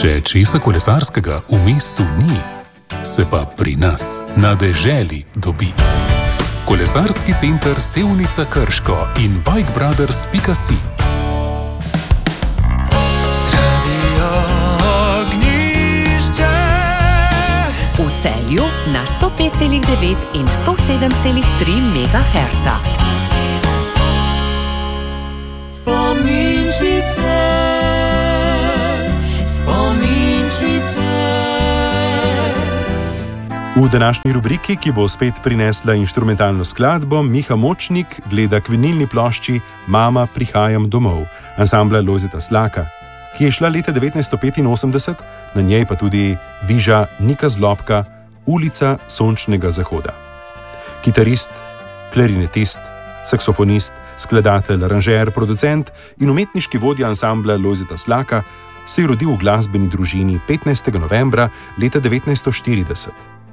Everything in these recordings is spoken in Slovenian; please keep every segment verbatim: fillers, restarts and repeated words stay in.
Če česa kolesarskega v mestu ni, se pa pri nas na deželi dobi. Kolesarski center Sevnica Krško in bike brothers pika si. V Celju na sto pet celih devet in sto sedem celih tri megaherca. Spominčice, spominčice. V današnji rubriki, ki bo spet prinesla inštrumentalno skladbo, Miha Močnik gleda k vinilni plošči Mama, prihajam domov, ansambla Lojzeta Slaka, ki je šla leta devetnajststo petinosemdeset, na njej pa tudi viža Nika Zlobka, Ulica sončnega zahoda. Kitarist, klarinetist, saksofonist, skladatelj, aranžer, producent in umetniški vodja ansambla Lojzeta Slaka se je rodil v glasbeni družini petnajstega novembra leta devetnajststo štirideset.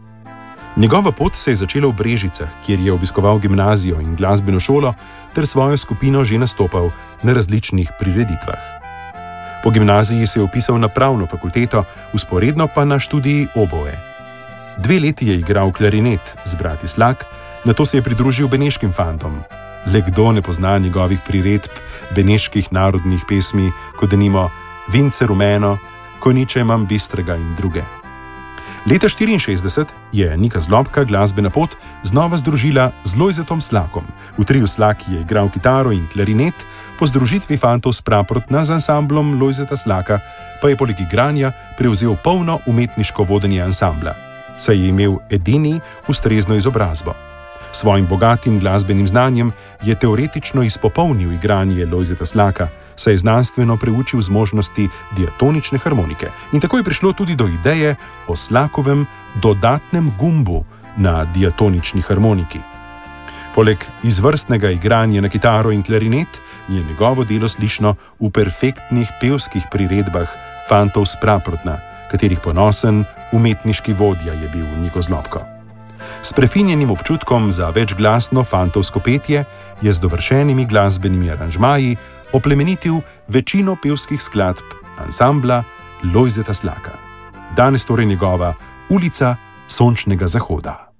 Njegova pot se je začela v Brežicah, kjer je obiskoval gimnazijo in glasbeno šolo ter svojo skupino že nastopal na različnih prireditvah. Po gimnaziji se je vpisal na pravno fakulteto, vzporedno pa na študiji oboe. Dve leti je igral klarinet z brati Slak, nato se je pridružil beneškim fantom. Le kdo ne pozna njegovih priredb beneških narodnih pesmi, kot denimo Vince rumeno, Konjiče imam bistrega in druge. Leta štiriinšestdeset je Nika Zlobka glasbena pot znova združila z Lojzetom Slakom. V triu Slak je igral kitaro in klarinet, po združitvi fantov s Praprotna z ansamblom Lojzeta Slaka pa je poleg igranja prevzel polno umetniško vodenje ansambla, saj je imel edini ustrezno izobrazbo. Svojim bogatim glasbenim znanjem je teoretično izpopolnil igranje Lojzeta Slaka, saj je znanstveno preučil zmožnosti diatonične harmonike. In tako je prišlo tudi do ideje o Slakovem dodatnem gumbu na diatonični harmoniki. Poleg izvrstnega igranja na kitaro in klarinet je njegovo delo slišno v perfektnih pevskih priredbah fantov s Praprotna, katerih ponosen umetniški vodja je bil Niko Zlobko. S prefinjenim občutkom za večglasno fantovsko petje je z dovršenimi glasbenimi aranžmaji oplemenitil večino pevskih skladb ansambla Lojzeta Slaka. Danes torej njegova Ulica sončnega zahoda.